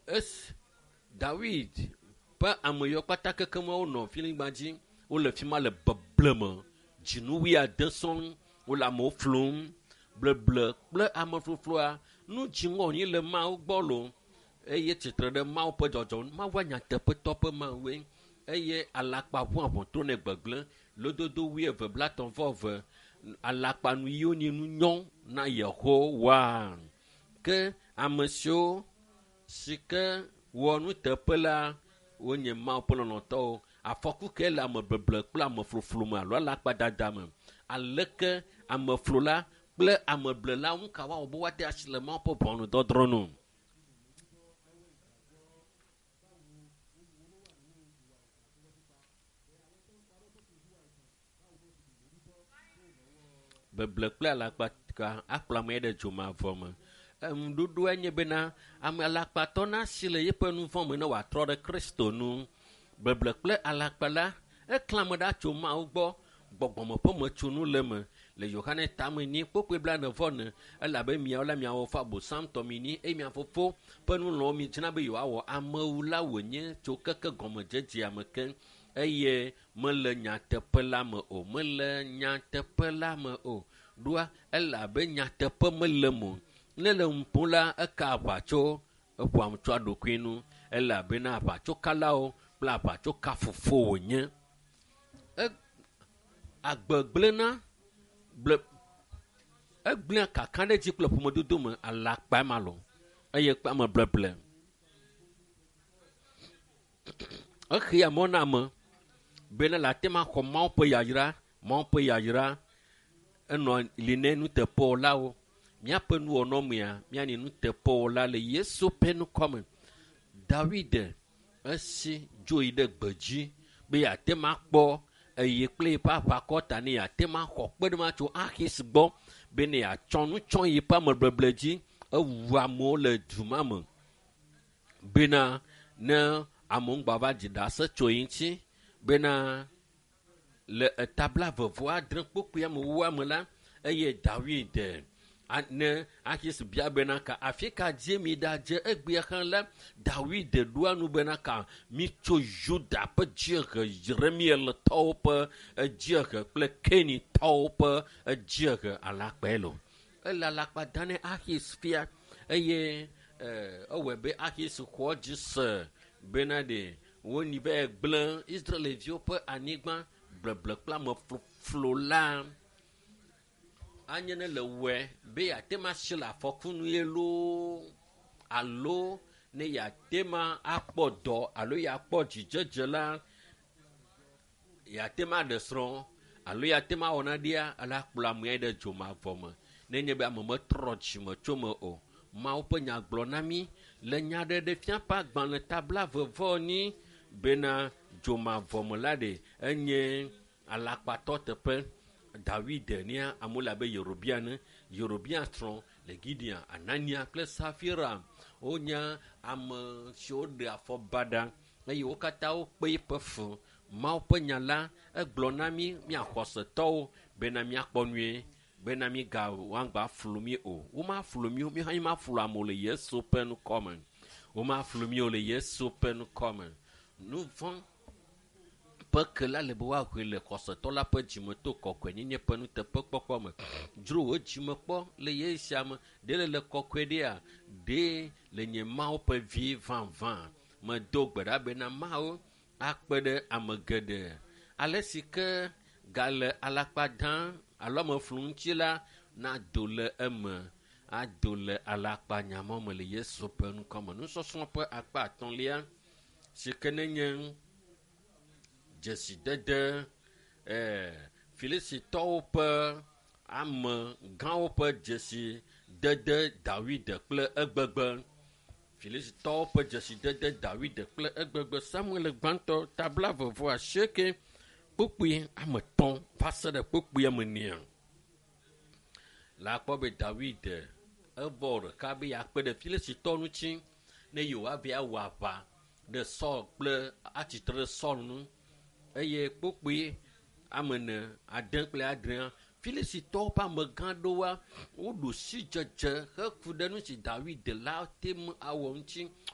es David pe ameyo kpata keke ma wo no filigba dzi wo le fi ma le beble me dzinuwi ade sɔŋ wo le amewo flum bleble kple ame fluflua nu dziŋɔ nyi le mawo gbɔ lo eye tsitre ɖe mawo ƒe dzɔdzɔ mawu nyateƒetɔ ƒe mawue eye alakpa ʋuaʋɔ to ne gbegblẽ lododo 12:32 alakpa nu yiwo nye nu nyɔ na Yehowa ke ame siwo si ke wɔ nuteƒe la wonye mawo ƒe lɔlɔ̃tɔwo afɔku ke le ame bleble kple ame fluflu me alo alakpadada me aleke ame flu la kple ame ble la ŋu ka woawɔ be woade asi le mawo ƒe ʋɔnudɔdrɔ̃ nu. Beble kple alakpa akplɔ ame ɖe dzomavɔ me. Nuɖuɖua nye bena ame alakpatɔ na si le yeƒe nu vɔ me ne wòatrɔ ɖe Kristo nu. Beble kple alakpa la eklẽ ame ɖa tso mawo gbɔ gbɔgbɔme ƒe metsonu le me le Yohane tame ni kpokpe 44 elabe miawo la miawɔ fa bosam tɔmini eye mia fofo ƒe nulɔ̃wo mi dzina be yewoawɔ amewu la wònye tso keke gɔmedzedzea me ke eye mele nyateƒe la me o mele nyateƒe la me o ɖoa elabe nyateƒe mele mo ne le ŋuƒom la eka aʋatso eƒoam tso aɖokui nu elabena aʋatsokalawo kple aʋatsoka fofo wònye. Agbegblẽna egblẽ kaka ɖe dzi kple ƒomedodo me alakpa ma lo eye kpe ame bleble exea mɔ na ame bena le ate ma xɔ mawo ƒe yayra enɔ li ne nuteƒewɔlawo míaƒe nuwɔnɔmea míani nuteƒewɔla le Yesu ƒe nukɔme. David esi dzo yi ɖe gbedzi be yeate ma kpɔ eye kple yiƒe aʋakɔ ta ne yeate ma xɔ kpeɖema tso Achis gbɔ be ne yeatsɔ nu tsɔ yiƒe ame bleble dzi ewu amewo le du ma me bena ne amewo ŋgbava dzi ɖase tso yi ŋuti bena le etabla vevo adre kpokpoe ame wu ame la eye David ne Achis bia bena ka afi ka dzie mi ɖadze egbea xlẽ la David ɖoa nu bena ka mi tso Yuda ƒe dziehe Jeremieltɔwo ƒe dziehe kple Kenitɔwo ƒe dziehe alakpae lo ele alakpa da ne Achis fia eye ewɔe be Achis xɔ dzi se bena ɖe woni be gblẽ Israelviwo ƒe anyigba bleble kple ame fluflu la anye ne le wɔe be yeate ma si le afɔkunu ye loo alo ne yeate ma akpɔ dɔ alo yeakpɔ dzidzedze la yeate ma ɖe srɔ̃ alo yeate ma wɔ naɖea ala kplɔ amea ɖe dzomavɔ me nenye be ame metrɔ dzime tso me o. Mawo ƒe nya gblɔ na mi le nya ɖeɖe fiaƒe agbalẽ tabla vevɔni bena dzomavɔ me la ɖe enye alakpatɔ teƒe. David nia amewo le abe Yerobiane srɔ̃ le Gideon Anania kple Safira wonye ame siwo ɖe afɔ baɖa eye wo katã wokpe yiƒe fu. Mawo ƒe nya la egblɔ na mi miaxɔsetɔwo bena miakpɔ nyuie bena mi ga woaŋgba flu mi o. Womaflu mi o, mi hã maflu amewo le Yesu ƒe nukɔme. Womaflu mi o le Yesu ƒe nukɔme. Nu vɔ̃ ƒe ke la le be woahoe le xɔsetɔ la ƒe dzime to kɔkɔenyenye ƒe nuteƒe kpɔkpɔ me. Dzro wo dzime kpɔ le ye sia me ɖe le kɔkɔe ɖea ɖe le nye Mawu ƒe vi vavã medo gbe ɖa bena Mawu akpe ɖe ame geɖe ale si ke gale alakpa dã alo ame flu ŋuti la nado le eme ado le alakpa nyamɔ me le Yesu ƒe nukɔme. Nusɔsrɔ̃ ƒe akpa 5 si ke nenye dzesidede Filistitɔwo ƒe ame gãwo ƒe dzesidede David kple egbegbe. Filistitɔwo ƒe dzesidede David kple egbegbe. Samuel gbãtɔ tabla vevo 9 kpokpoe 3 va se ɖe kpokpoe 9 la kpɔ be David evɔ ɖeka be yeakpe ɖe Filistitɔwo ŋuti ne yewoava awɔ aʋa ɖe Saul kple atsitre ɖe Saul ŋu eye kpokpoe 4, 7 Filistitɔwo ƒe amegã aɖewoa woɖo si dzedze heku ɖe nu si David la te me awɔ ŋuti